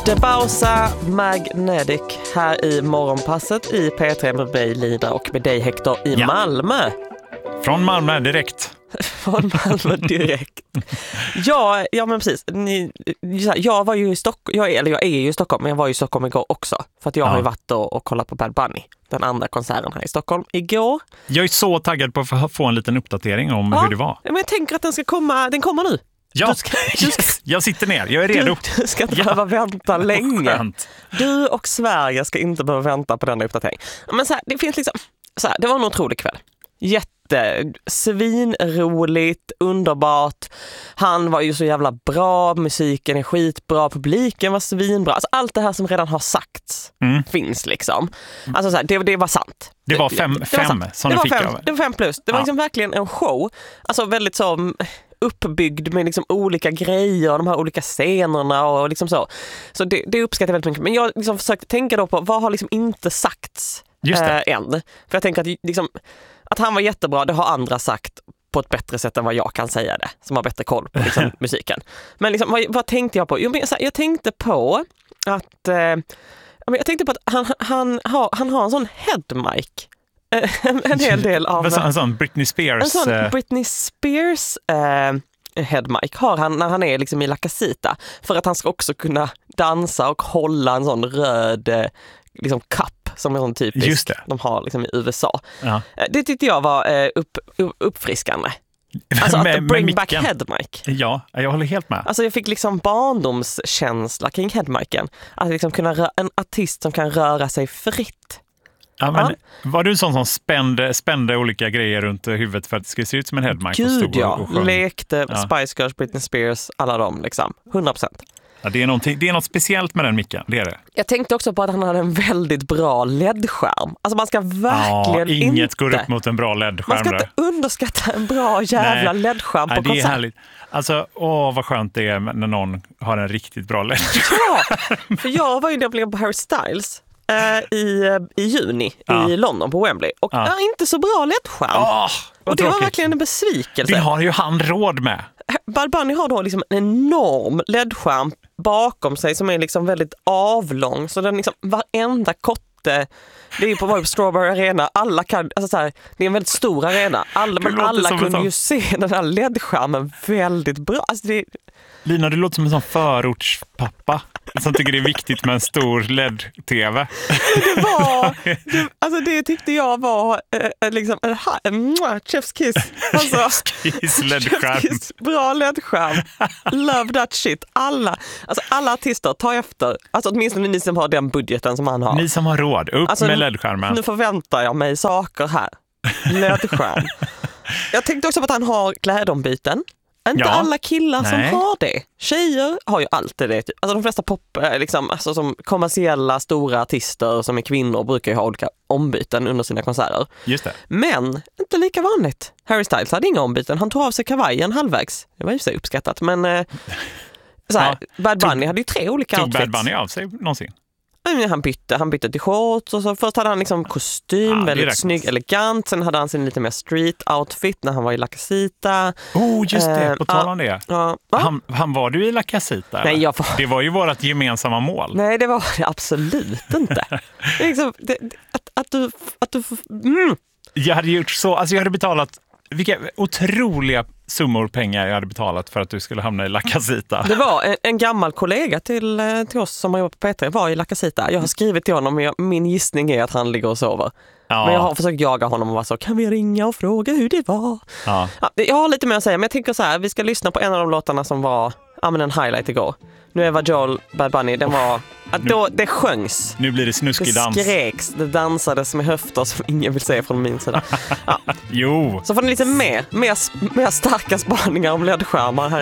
Debausa Magnetic här i morgonpasset i P3 med dig Lina och med dig Hector i Malmö. Från Malmö direkt. Från Malmö direkt. Ja men precis. Jag var ju i Stockholm, jag är ju i Stockholm, men jag var ju i Stockholm igår också. För att jag har ju varit och kollat på Bad Bunny, den andra konserten här i Stockholm igår. Jag är så taggad på att få en liten uppdatering om hur det var. Men jag tänker att den kommer nu. Ja, jag sitter ner, jag är redo. Du ska inte behöva vänta länge. Skönt. Du och Sverige ska inte behöva vänta på den uppdateringen. Men så här, det finns liksom så här, det var en otrolig kväll. Svinroligt, underbart. Han var ju så jävla bra, musiken är skitbra, publiken var svinbra. Alltså allt det här som redan har sagts finns liksom. Alltså så här, det var sant. Det var fem som du fick av. Det var 5+. Det var liksom verkligen en show. Alltså väldigt så uppbyggd med liksom olika grejer, de här olika scenerna och liksom så. Så det uppskattar jag väldigt mycket. Men jag liksom försökte tänka då på vad har liksom inte sagts än. För jag tänker att liksom att han var jättebra, det har andra sagt på ett bättre sätt än vad jag kan säga det, som har bättre koll på liksom, musiken. Men liksom, vad tänkte jag på? Jag tänkte på att han har en sån headmic. En hel del av en sån Britney Spears. En sån Britney Spears headmic har han när han är liksom i La Casita, för att han ska också kunna dansa och hålla en sån röd liksom kapp som är sån typisk de har liksom i USA. Ja. Det tyckte jag var uppfriskande. Alltså att bring back headmic. Ja, jag håller helt med. Alltså jag fick liksom barndomskänsla kring headmicen. Att liksom kunna en artist som kan röra sig fritt. Ja, men var du en sån som spände olika grejer runt huvudet för att det skulle se ut som en headmic? Gud och lekte Spice Girls, Britney Spears, alla dem liksom. 100%. Ja, det är något speciellt med den micken, det är det. Jag tänkte också på att han hade en väldigt bra LED-skärm. Alltså man ska verkligen inget går upp mot en bra LED-skärm. Man ska inte underskatta en bra jävla LED-skärm på konsert. Det är härligt. Alltså, vad skönt det är när någon har en riktigt bra LED-skärm. Ja, för jag var ju nämligen på Harry Styles i juni i London på Wembley. Och inte så bra LED-skärm. Och det var verkligen en besvikelse. Det har ju han råd med. Bad Bunny har då liksom en enorm LED-skärm bakom sig som är liksom väldigt avlång, så den liksom varenda kotte, det är ju på Strawberry Arena, alla kan, alltså så här, det är en väldigt stor arena, alla kunde ju se den här LED-skärmen väldigt bra. Alltså Lina, du låter som en sån förortspappa som tycker det är viktigt med en stor LED-tv. Det tyckte jag var liksom en chef's kiss. Alltså, chef's kiss, LED-skärm. Bra LED-skärm. Love that shit. Alla artister, ta efter. Alltså åtminstone ni som har den budgeten som han har. Ni som har råd, upp med LED-skärmen. Nu förväntar jag mig saker här. LED-skärm. Jag tänkte också på att han har klädombyten. Inte alla killar som har det. Tjejer har ju alltid det. Alltså de flesta pop, liksom, alltså som kommersiella stora artister som är kvinnor brukar ju ha olika ombyten under sina konserter. Just det. Men inte lika vanligt. Harry Styles hade inga ombyten. Han tog av sig kavajen halvvägs. Det var ju så uppskattat. Men Bad Bunny hade ju 3 olika outfits. Tog Bad Bunny av sig någonsin? Han bytte till shorts och så först hade han liksom kostym, väldigt snygg, elegant. Sen hade han sin lite mer street outfit när han var i La Casita. Just det, på tal om det. Han var du i La Casita? Nej, det var ju vårt gemensamma mål. Nej, det var det absolut inte. Det är liksom, att du Jag hade gjort så, alltså jag hade betalat vilka otroliga summor pengar jag hade betalat för att du skulle hamna i La Casita. Det var en gammal kollega till oss som har jobbat på P3 var i La Casita. Jag har skrivit till honom, min gissning är att han ligger och sover. Ja. Men jag har försökt jaga honom och vara så, kan vi ringa och fråga hur det var? Ja. Jag har lite mer att säga, men jag tänker så här, vi ska lyssna på en av de låtarna som var en highlight igår. Nu är Joel Bad Bunny, den var det sjöngs. Nu blir det snuskig dans. Det skreks, det dansades med höfter som ingen vill se från min sida. Jo. Så får ni lite mer starka spaningar om LED-skärmar här.